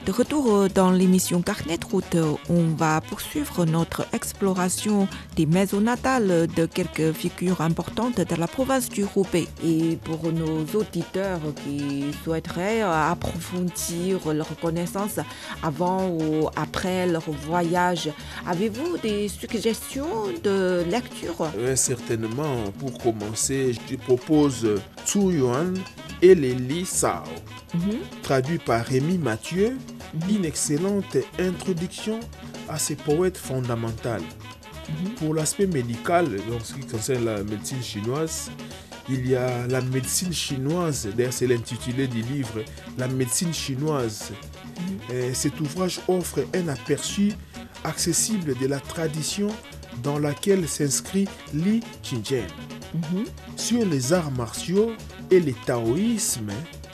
De retour dans l'émission Carnet de route, on va poursuivre notre exploration des maisons natales de quelques figures importantes de la province du Roubaix. Et pour nos auditeurs qui souhaiteraient approfondir leur connaissance avant ou après leur voyage, avez-vous des suggestions de lecture? Certainement, pour commencer, je propose Zhu Yuan et les Li Sao, traduit par Rémi Mathieu, une excellente introduction à ces poètes fondamentales. Pour l'aspect médical, en ce qui concerne la médecine chinoise, il y a la médecine chinoise, d'ailleurs c'est l'intitulé du livre, la médecine chinoise. Cet ouvrage offre un aperçu accessible de la tradition dans laquelle s'inscrit Li Qingjian. Sur les arts martiaux et le taoïsme,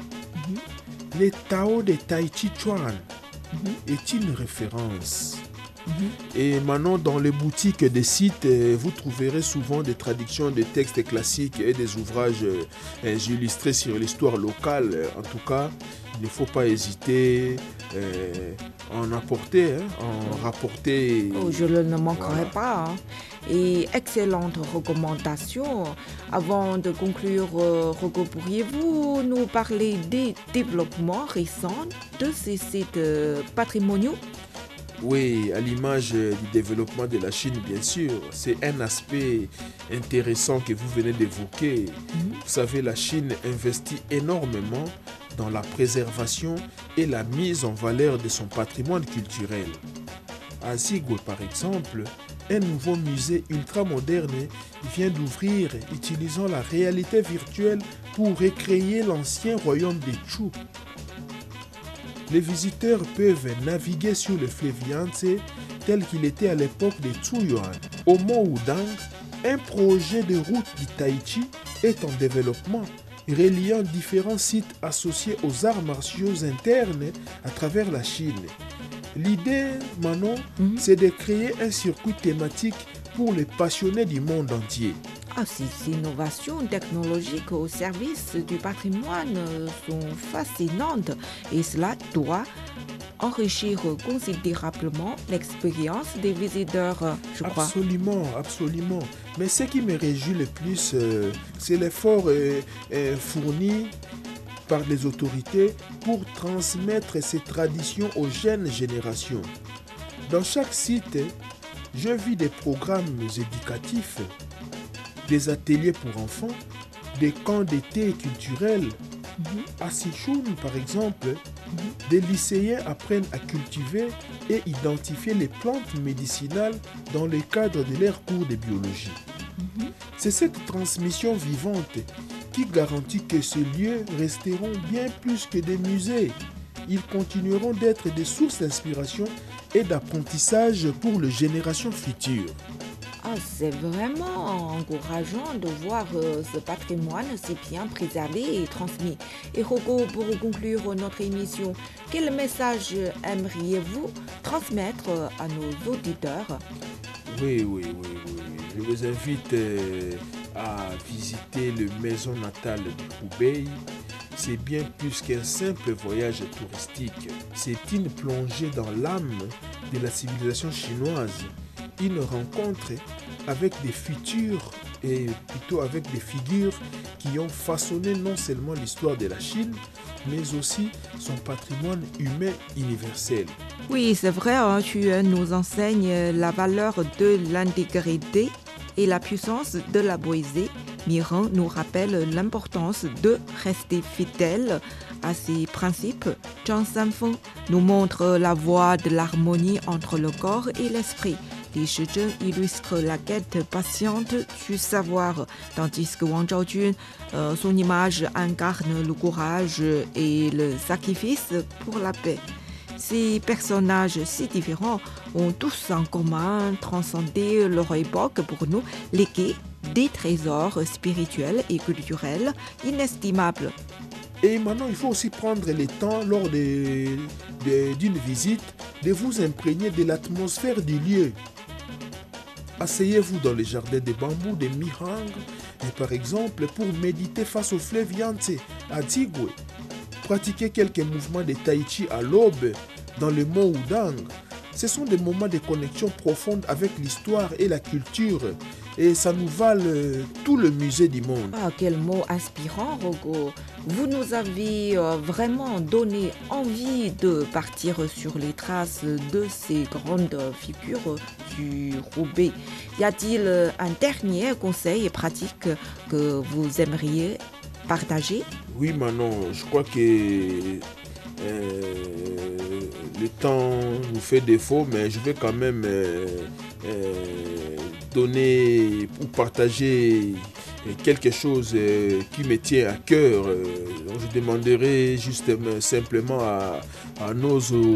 le Tao de Tai Chi Chuan est une référence. Et maintenant, dans les boutiques des sites, vous trouverez souvent des traductions de textes classiques et des ouvrages illustrés sur l'histoire locale. En tout cas, il ne faut pas hésiter à en apporter, en rapporter. Oh, je ne manquerai pas. Et excellente recommandation. Avant de conclure, Rocco, pourriez-vous nous parler des développements récents de ces sites patrimoniaux? Oui, à l'image du développement de la Chine, bien sûr. C'est un aspect intéressant que vous venez d'évoquer. Vous savez, la Chine investit énormément dans la préservation et la mise en valeur de son patrimoine culturel. À Zigwe, par exemple, un nouveau musée ultramoderne vient d'ouvrir utilisant la réalité virtuelle pour recréer l'ancien royaume des Chu. Les visiteurs peuvent naviguer sur le fleuve Yangtze tel qu'il était à l'époque des Zhuyuan. Au mont Wudang, un projet de route du Tai-Chi est en développement, reliant différents sites associés aux arts martiaux internes à travers la Chine. L'idée, Manon, c'est de créer un circuit thématique pour les passionnés du monde entier. Ces innovations technologiques au service du patrimoine sont fascinantes et cela doit enrichir considérablement l'expérience des visiteurs, je crois. Absolument, absolument. Mais ce qui me réjouit le plus, c'est l'effort fourni par les autorités pour transmettre ces traditions aux jeunes générations. Dans chaque site, je vis des programmes éducatifs, des ateliers pour enfants, des camps d'été culturels. À Sichuan, par exemple, des lycéens apprennent à cultiver et identifier les plantes médicinales dans le cadre de leur cours de biologie. C'est cette transmission vivante qui garantit que ces lieux resteront bien plus que des musées. Ils continueront d'être des sources d'inspiration et d'apprentissage pour les générations futures. C'est vraiment encourageant de voir ce patrimoine si bien préservé et transmis. Et Rocco, pour conclure notre émission, quel message aimeriez-vous transmettre à nos auditeurs? Oui. Je vous invite à visiter le maison natale du Hubei. C'est bien plus qu'un simple voyage touristique. C'est une plongée dans l'âme de la civilisation chinoise. Une rencontre avec des futurs et plutôt avec des figures qui ont façonné non seulement l'histoire de la Chine, mais aussi son patrimoine humain universel. Oui, c'est vrai, tu nous enseignes la valeur de l'intégrité et la puissance de la poésie. Miran nous rappelle l'importance de rester fidèle à ses principes. Zhang Sanfeng nous montre la voie de l'harmonie entre le corps et l'esprit. Li Shizhen illustre la quête patiente du savoir, tandis que Wang Zhaojun, son image incarne le courage et le sacrifice pour la paix. Ces personnages si différents ont tous en commun transcendé leur époque pour nous, léguer des trésors spirituels et culturels inestimables. Et maintenant, il faut aussi prendre le temps lors d'une visite de vous imprégner de l'atmosphère du lieu. Asseyez-vous dans les jardins de bambou de Mihang, et par exemple pour méditer face au fleuve Yangtze à Zigwe. pratiquer quelques mouvements de tai chi à l'aube dans le mont Wudang. Ce sont des moments de connexion profonde avec l'histoire et la culture et ça nous valent tout le musée du monde. Ah, quel mot inspirant, Rogo. Vous nous avez vraiment donné envie de partir sur les traces de ces grandes figures du Roubaix. Y a-t-il un dernier conseil pratique que vous aimeriez partager? Oui, Manon, je crois que le temps nous fait défaut, mais je vais quand même donner ou partager quelque chose qui me tient à cœur. Je demanderai justement simplement à nos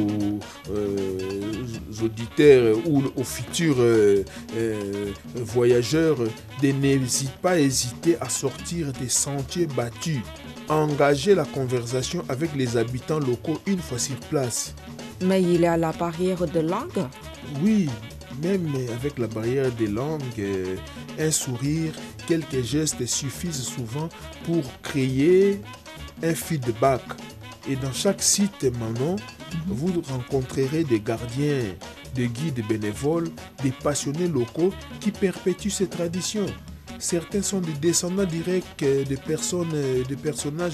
auditeurs ou aux futurs voyageurs de n'hésiter pas hésiter à sortir des sentiers battus, à engager la conversation avec les habitants locaux une fois sur place. Mais il y a la barrière de langue. Oui, même avec la barrière des langues, un sourire, quelques gestes suffisent souvent pour créer un feedback. Et dans chaque site, Manon, vous rencontrerez des gardiens, des guides bénévoles, des passionnés locaux qui perpétuent ces traditions. Certains sont des descendants directs de personnages